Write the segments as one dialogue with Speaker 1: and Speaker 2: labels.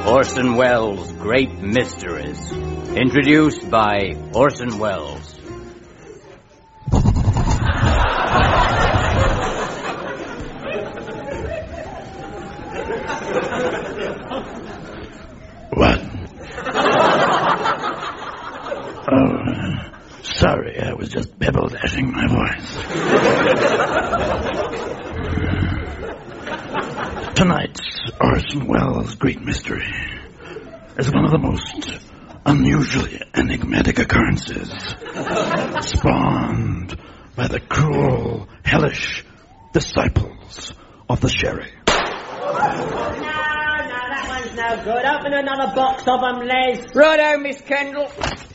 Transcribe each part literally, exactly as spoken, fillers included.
Speaker 1: Orson Welles' Great Mysteries. Introduced by Orson Welles.
Speaker 2: What? Oh, sorry, I was just pebble-dashing my voice. Tonight's Orson Welles' Great Mystery is one of the most unusually enigmatic occurrences spawned by the cruel, hellish disciples of the sherry.
Speaker 3: No, no, that one's no good. Open another box of them, Les.
Speaker 1: Righto, Miss Kendall.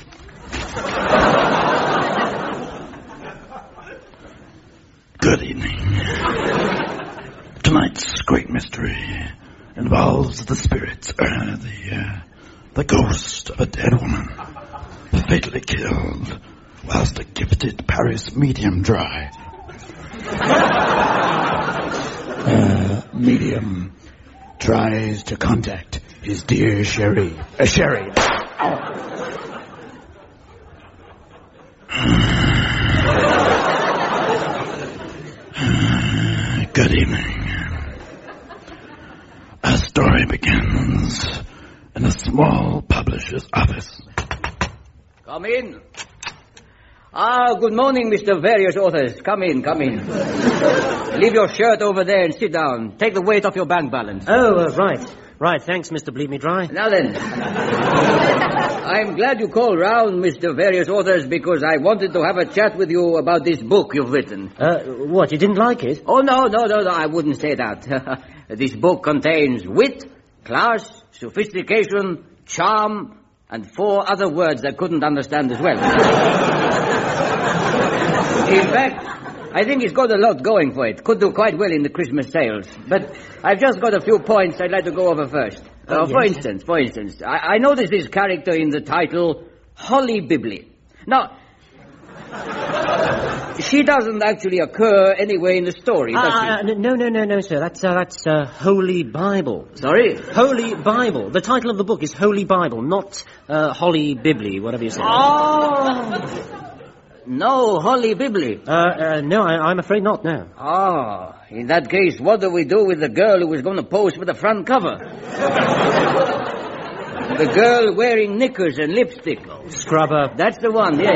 Speaker 2: Good evening. Tonight's Great Mystery involves the spirits, uh, the, uh, the ghost of a dead woman fatally killed whilst a gifted Paris medium dry. Uh, medium tries to contact his dear Sherry. Uh, Sherry. Good evening. Our story begins in a small publisher's office.
Speaker 1: Come in. Ah, good morning, Mister Various Authors. Come in, come in. Leave your shirt over there and sit down. Take the weight off your bank balance.
Speaker 3: Oh, uh, right. Right, thanks, Mister Bleed Me Dry.
Speaker 1: Now then, I'm glad you called round, Mister Various Authors, because I wanted to have a chat with you about this book you've written.
Speaker 3: Uh, what, you didn't like it?
Speaker 1: Oh, no, no, no, no, I wouldn't say that. This book contains wit, class, sophistication, charm, and four other words I couldn't understand as well. In fact, I think it's got a lot going for it. Could do quite well in the Christmas sales. But I've just got a few points I'd like to go over first.
Speaker 3: Oh,
Speaker 1: uh,
Speaker 3: yes.
Speaker 1: For instance, for instance, I, I noticed this character in the title, Holly Bibley. Now, she doesn't actually occur anywhere in the story, does
Speaker 3: Uh,
Speaker 1: she?
Speaker 3: no, no, no, no, sir. That's, uh, that's, uh, Holy Bible.
Speaker 1: Sorry?
Speaker 3: Holy Bible. The title of the book is Holy Bible, not, uh, Holly Bibley, whatever you say.
Speaker 1: Oh! No, Holly Bibley.
Speaker 3: Uh, uh, no, I, I'm afraid not, no.
Speaker 1: Ah, in that case, what do we do with the girl who was going to pose for the front cover? The girl wearing knickers and lipstick.
Speaker 3: Scrubber.
Speaker 1: That's the one, yes.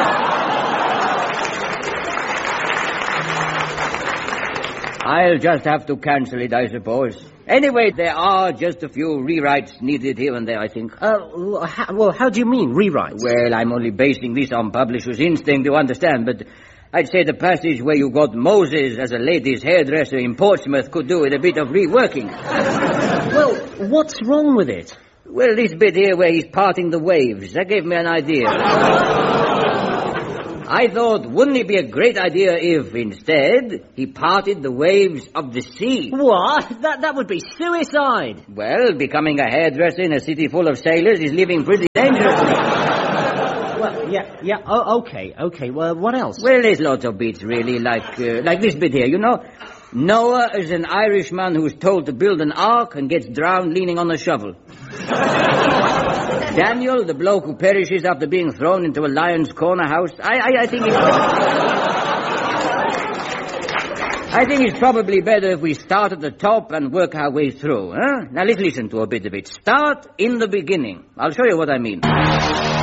Speaker 1: I'll just have to cancel it, I suppose. Anyway, there are just a few rewrites needed here and there, I think.
Speaker 3: Uh, well, how, well, how do you mean, rewrites?
Speaker 1: Well, I'm only basing this on publisher's instinct, you understand, but I'd say the passage where you got Moses as a ladies' hairdresser in Portsmouth could do with a bit of reworking.
Speaker 3: Well, what's wrong with it?
Speaker 1: Well, this bit here where he's parting the waves, that gave me an idea. I thought, wouldn't it be a great idea if, instead, he parted the waves of the sea?
Speaker 3: What? That that would be suicide.
Speaker 1: Well, becoming a hairdresser in a city full of sailors is living pretty dangerously.
Speaker 3: Well, yeah, yeah, oh, okay, okay. Well, what else?
Speaker 1: Well, there's lots of bits, really, like uh, like this bit here, you know. Noah is an Irishman who's told to build an ark and gets drowned leaning on a shovel. Daniel, the bloke who perishes after being thrown into a lion's corner house. I, I, I think it's... I think it's probably better if we start at the top and work our way through, huh? Now, let's listen to a bit of it. Start in the beginning. I'll show you what I mean.